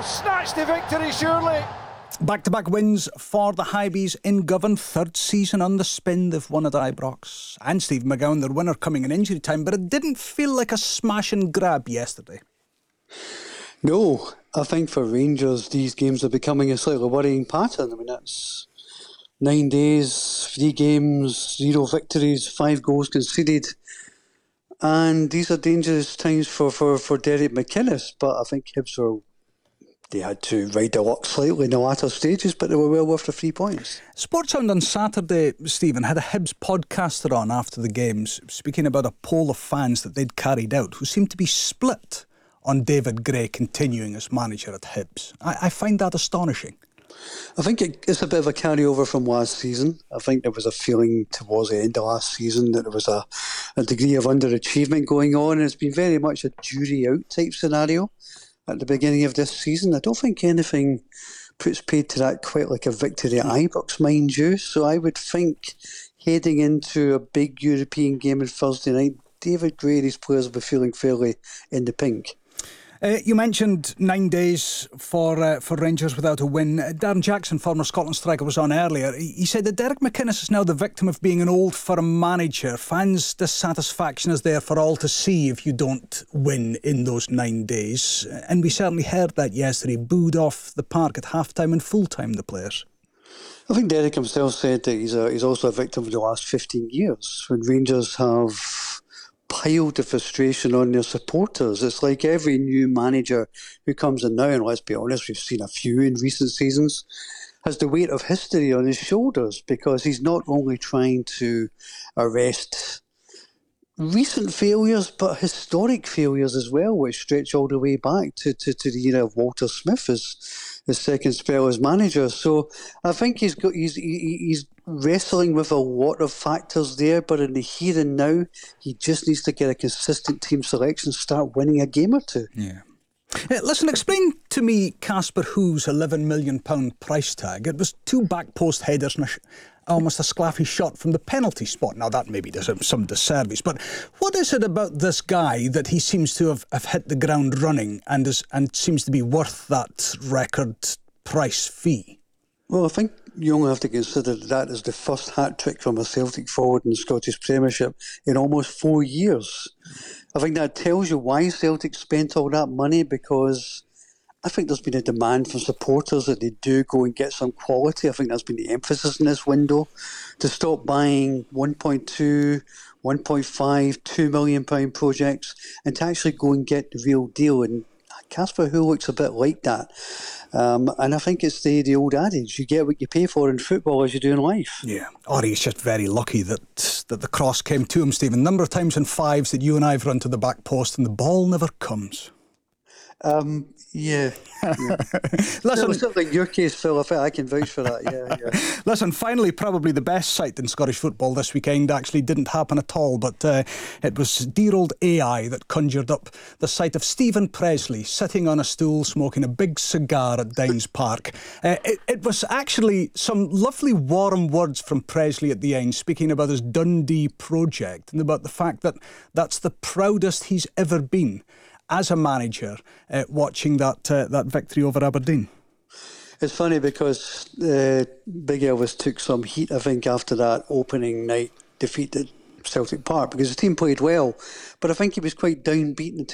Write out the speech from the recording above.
snatched the victory, surely. Back-to-back wins for the Hibees in Govan. Third season on the spin. They've won at Ibrox. And Steve McGowan, their winner, coming in injury time. But it didn't feel like a smash and grab yesterday. No, I think for Rangers, these games are becoming a slightly worrying pattern. I mean, that's 9 days, 3 games, 0 victories, 5 goals conceded. And these are dangerous times for Derek McInnes. But I think Hibs they had to ride the luck slightly in the latter stages, but they were well worth the 3 points. Sportsound on Saturday, Stephen, had a Hibs podcaster on after the games, speaking about a poll of fans that they'd carried out who seemed to be split on David Gray continuing as manager at Hibs. I find that astonishing. I think it's a bit of a carryover from last season. I think there was a feeling towards the end of last season that there was a degree of underachievement going on, and it's been very much a jury out type scenario at the beginning of this season. I don't think anything puts paid to that quite like a victory at Ibrox, mind you. So I would think heading into a big European game on Thursday night, David Gray and his players will be feeling fairly in the pink. You mentioned 9 days for Rangers without a win. Darren Jackson, former Scotland striker, was on earlier. He said that Derek McInnes is now the victim of being an old firm manager. Fans' dissatisfaction is there for all to see if you don't win in those 9 days. And we certainly heard that yesterday, booed off the park at half-time and full-time, the players. I think Derek himself said that he's also a victim of the last 15 years, when Rangers have piled the frustration on their supporters. It's like every new manager who comes in now, and let's be honest, we've seen a few in recent seasons, has the weight of history on his shoulders, because he's not only trying to arrest recent failures, but historic failures as well, which stretch all the way back to the era of Walter Smith as his second spell as manager. So I think he's wrestling with a lot of factors there, but in the here and now, he just needs to get a consistent team selection, start winning a game or two. Yeah. Listen, explain to me Casper Hoo's £11 million price tag. It was 2 back post headers and almost a sclaffy shot from the penalty spot. Now, that maybe does him some disservice, but what is it about this guy that he seems to have hit the ground running and seems to be worth that record price fee? Well, I think you only have to consider that as the first hat-trick from a Celtic forward in the Scottish Premiership in almost 4 years. I think that tells you why Celtic spent all that money, because I think there's been a demand from supporters that they do go and get some quality. I think that's been the emphasis in this window, to stop buying 1.2, 1.5, £2 million projects and to actually go and get the real deal. And Casper Hoo looks a bit like that. And I think it's the old adage, you get what you pay for in football as you do in life. Yeah. Or he's just very lucky that the cross came to him, Stephen. Number of times in fives that you and I have run to the back post and the ball never comes. Yeah. Listen, certainly in your case, Phil, I can vouch for that. Yeah. Listen, finally, probably the best sight in Scottish football this weekend actually didn't happen at all, but it was dear old AI that conjured up the sight of Stephen Presley sitting on a stool smoking a big cigar at Dines Park. It was actually some lovely warm words from Presley at the end, speaking about his Dundee project and about the fact that that's the proudest he's ever been as a manager, watching that victory over Aberdeen. It's funny because Big Elvis took some heat, I think, after that opening night defeat at Celtic Park, because the team played well, but I think he was quite downbeat in